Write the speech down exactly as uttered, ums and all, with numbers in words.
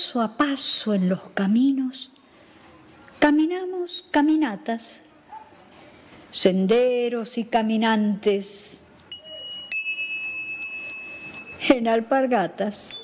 paso a paso en los caminos, caminamos caminatas, senderos y caminantes en alpargatas.